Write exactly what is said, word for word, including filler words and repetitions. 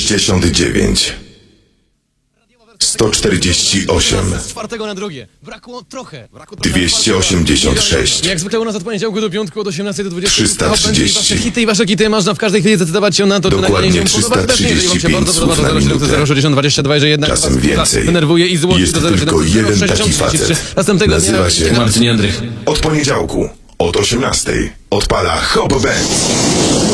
sześćdziesiąt dziewięć, sto czterdzieści osiem, Z czwartego na drugie. Brakło trochę. Brakło dwieście osiemdziesiąt sześć, Jak zwykle u nas od poniedziałku do piątku od osiemnastej do dwudziestej. trzysta trzydzieści. Wasze hity i wasze hity można w każdej chwili zdecydować się na to, czy Dokładnie nagranie się podoba. trzysta Jeżeli wam się trzydzieści bardzo pięć podoba, słów to na zero siedem zero sześćdziesiąt dwadzieścia dwa dwadzieścia dwa, jeżeli jednak Czasem was więcej. denerwuje i złości, Jest to zero siedem tylko jeden taki sześćdziesiąt facet. Następnego dnia Nazywa się Marcin Andrych. Od poniedziałku od osiemnastej odpala Hop Band.